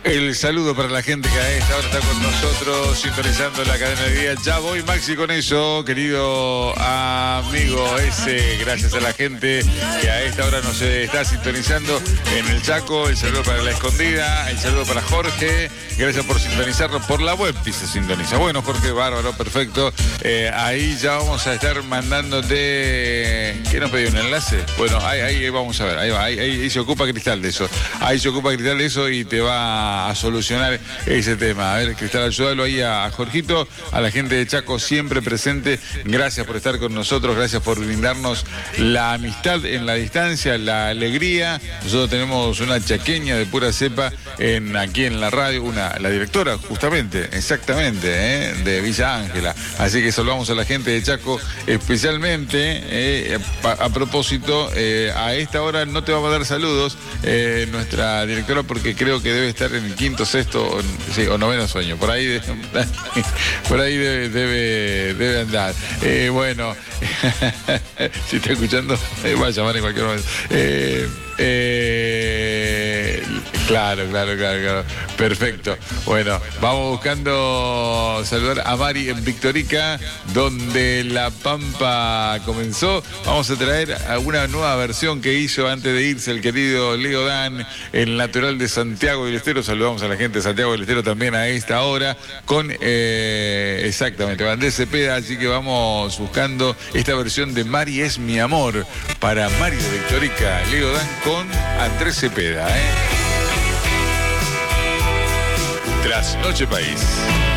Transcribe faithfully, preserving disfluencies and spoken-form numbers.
El saludo para la gente que a esta hora está con nosotros, sintonizando la cadena de día. Ya voy, Maxi, con eso, querido amigo ese. Gracias a la gente que a esta hora nos está sintonizando en el Chaco. El saludo para La Escondida, el saludo para Jorge. Gracias por sintonizarlo por la web, dice sintoniza. Bueno, Jorge, bárbaro, perfecto. Eh, ahí ya vamos a estar mandándote... ¿Qué nos pidió? ¿Un enlace? Bueno, ahí, ahí vamos a ver, ahí va, ahí, ahí se ocupa Cristal de eso. Ahí se ocupa Cristal de eso y te va a solucionar ese tema. A ver, Cristal, ayúdalo ahí a Jorgito, a la gente de Chaco siempre presente. Gracias por estar con nosotros, gracias por brindarnos la amistad en la distancia, la alegría. Nosotros tenemos una chaqueña de pura cepa en, aquí en la radio, una, la directora justamente, exactamente, ¿eh? de Villa Ángela. Así que saludamos a la gente de Chaco especialmente. Eh, a, a propósito, eh, a esta hora no te vamos a dar saludos eh, nuestra directora, porque creo que debe estar en el quinto, sexto o, sí, o noveno sueño. Por ahí, de, por ahí debe, debe, debe andar. Eh, bueno, si está escuchando, eh, va a llamar en cualquier momento. Eh, eh, claro, claro, claro, claro. Perfecto. Bueno, vamos buscando saludar a Mari en Victorica, donde La Pampa comenzó. Vamos a traer alguna nueva versión que hizo antes de irse el querido Leo Dan, el natural de Santiago del Estero. Saludamos a la gente de Santiago del Estero también a esta hora, con eh, exactamente, Andrés Cepeda. Así que vamos buscando esta versión de Mari es mi amor para Mari de Victorica, Leo Dan con Andrés Cepeda, ¿eh? Tras Noche País.